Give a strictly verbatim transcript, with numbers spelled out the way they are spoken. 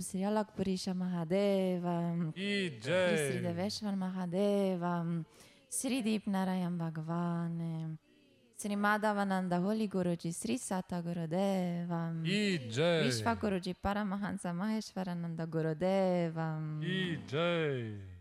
Sri Alakpurisha Mahadeva, Ki Sri Jai. Deveshwar Mahadeva, Sri Deep Narayan Bhagavan, Sri Madhavananda Holy Guruji, Sri Sata Gurudeva, Ki Jai. Vishwa Guruji Paramahansa Maheshwarananda Gurudeva, Ki Jai.